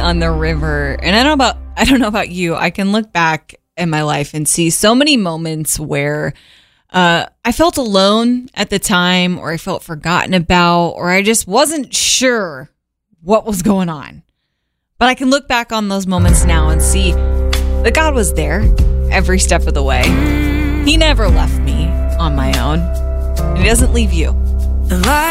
on the river. And I don't know about you. I can look back in my life and see so many moments where I felt alone at the time, or I felt forgotten about, or I just wasn't sure what was going on. But I can look back on those moments now and see that God was there every step of the way. He never left me on my own. And He doesn't leave you.